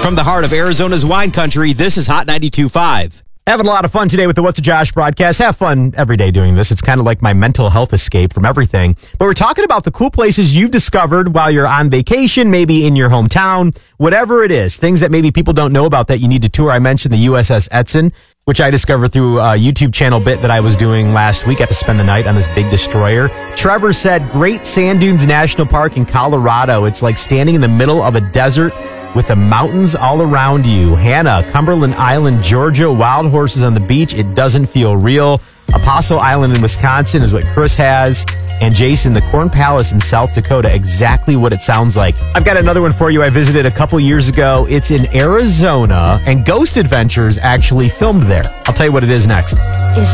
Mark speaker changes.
Speaker 1: From the heart of Arizona's wine country, this is Hot 92.5.
Speaker 2: Having a lot of fun today with the What's a Josh broadcast. Have fun every day doing this. It's kind of like my mental health escape from everything. But we're talking about the cool places you've discovered while you're on vacation, maybe in your hometown, whatever it is. Things that maybe people don't know about that you need to tour. I mentioned the USS Edson, which I discovered through a YouTube channel bit that I was doing last week. I had to spend the night on this big destroyer. Trevor said, Great Sand Dunes National Park in Colorado. It's like standing in the middle of a desert with the mountains all around you. Hannah, Cumberland Island, Georgia, wild horses on the beach. It doesn't feel real. Apostle Island in Wisconsin is what Chris has. And Jason, the Corn Palace in South Dakota, exactly what it sounds like. I've got another one for you I visited a couple years ago. It's in Arizona, and Ghost Adventures actually filmed there. I'll tell you what it is next.
Speaker 3: Is